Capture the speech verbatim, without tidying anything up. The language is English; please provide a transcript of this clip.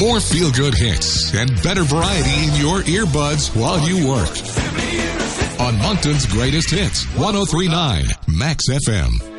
More feel-good hits and better variety in your earbuds while you work. On Moncton's Greatest Hits, one oh three point nine Max F M.